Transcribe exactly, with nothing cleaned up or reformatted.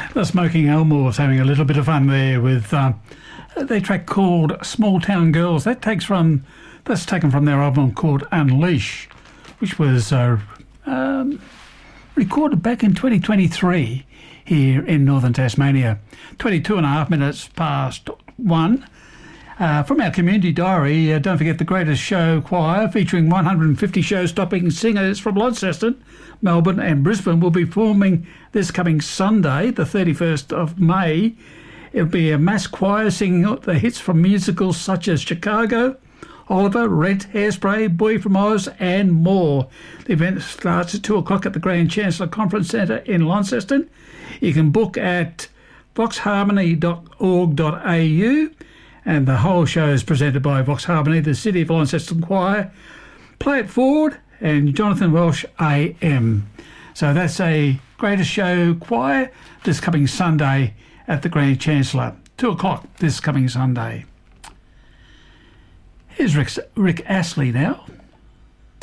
The Smoking Elmore's having a little bit of fun there with uh, their track called Small Town Girls. That takes from that's taken from their album called Unleash, which was uh, um, recorded back in twenty twenty-three here in northern Tasmania. twenty-two and a half minutes past one. Uh, from our community diary, uh, don't forget the Greatest Show Choir, featuring one hundred fifty show-stopping singers from Launceston, Melbourne and Brisbane, will be performing this coming Sunday, the thirty-first of May. It'll be a mass choir singing the hits from musicals such as Chicago, Oliver, Rent, Hairspray, Boy from Oz and more. The event starts at two o'clock at the Grand Chancellor Conference Centre in Launceston. You can book at vox harmony dot org dot a u. And the whole show is presented by Vox Harmony, the City of Launceston Choir, Play It Forward, and Jonathan Welsh A M. So that's a Greatest Show Choir this coming Sunday at the Grand Chancellor, two o'clock this coming Sunday. Here's Rick, Rick Astley now.